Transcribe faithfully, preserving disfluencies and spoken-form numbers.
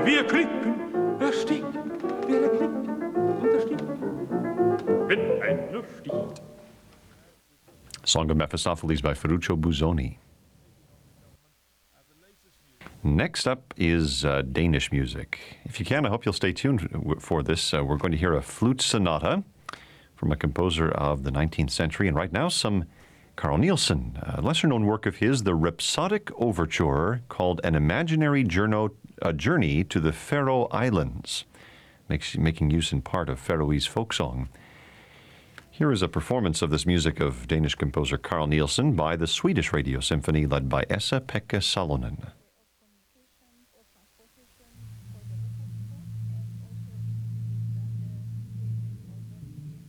wir klicken, er stinkt, wer er klickt und er stinkt, wenn einer sticht. Song of Mephistopheles by Ferruccio Busoni. Next up is uh, Danish music. If you can, I hope you'll stay tuned for this. Uh, we're going to hear a flute sonata from a composer of the nineteenth century, and right now some Carl Nielsen, a lesser-known work of his, the Rhapsodic Overture, called An Imaginary Journo, a Journey to the Faroe Islands, makes, making use in part of Faroese folk song. Here is a performance of this music of Danish composer Carl Nielsen by the Swedish Radio Symphony led by Esa-Pekka Salonen.